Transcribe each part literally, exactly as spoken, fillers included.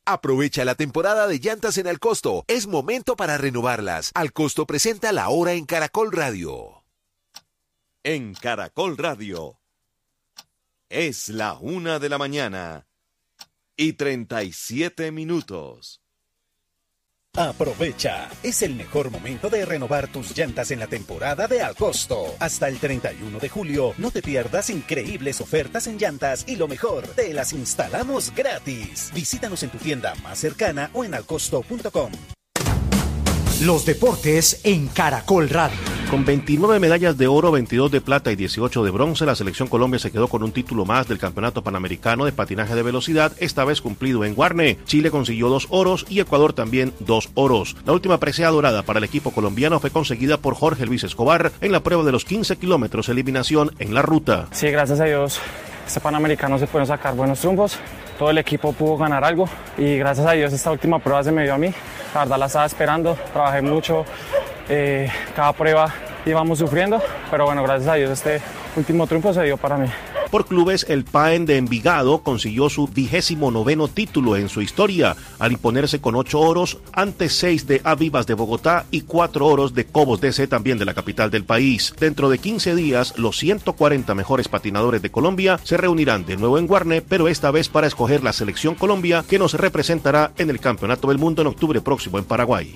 Aprovecha la temporada de llantas en Alcosto. Es momento para renovarlas. Alcosto presenta La Hora en Caracol Radio. En Caracol Radio. Es la una de la mañana y treinta y siete minutos. Aprovecha, es el mejor momento de renovar tus llantas en la temporada de Alcosto. Hasta el treinta y uno de julio, no te pierdas increíbles ofertas en llantas y lo mejor, te las instalamos gratis. Visítanos en tu tienda más cercana o en alcosto punto com. Los deportes en Caracol Radio. Con veintinueve medallas de oro, veintidós de plata y dieciocho de bronce, la selección Colombia se quedó con un título más del Campeonato Panamericano de Patinaje de Velocidad, esta vez cumplido en Guarne. Chile consiguió dos oros y Ecuador también dos oros. La última presea dorada para el equipo colombiano fue conseguida por Jorge Luis Escobar en la prueba de los quince kilómetros eliminación en la ruta. Sí, gracias a Dios, este Panamericano se pueden sacar buenos triunfos. Todo el equipo pudo ganar algo y gracias a Dios esta última prueba se me dio a mí. La verdad la estaba esperando, trabajé mucho, eh, cada prueba íbamos sufriendo, pero bueno, gracias a Dios este último triunfo se dio para mí. Por clubes, el P A E N de Envigado consiguió su vigésimo noveno título en su historia, al imponerse con ocho oros ante seis de Avivas de Bogotá y cuatro oros de Cobos D C, también de la capital del país. Dentro de quince días, los ciento cuarenta mejores patinadores de Colombia se reunirán de nuevo en Guarne, pero esta vez para escoger la selección Colombia que nos representará en el Campeonato del Mundo en octubre próximo en Paraguay.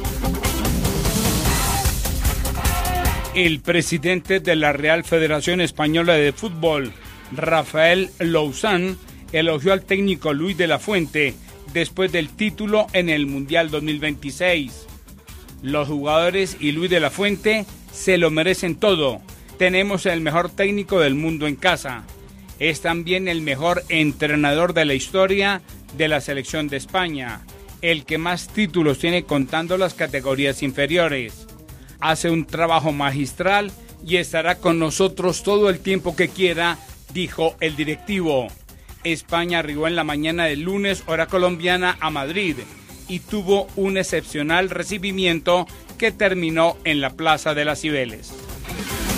El presidente de la Real Federación Española de Fútbol, Rafael Louzán, elogió al técnico Luis de la Fuente después del título en el Mundial dos mil veintiséis. Los jugadores y Luis de la Fuente se lo merecen todo. Tenemos el mejor técnico del mundo en casa. Es también el mejor entrenador de la historia de la selección de España, el que más títulos tiene contando las categorías inferiores. Hace un trabajo magistral y estará con nosotros todo el tiempo que quiera, dijo el directivo. España arribó en la mañana del lunes, hora colombiana, a Madrid y tuvo un excepcional recibimiento que terminó en la Plaza de las Cibeles.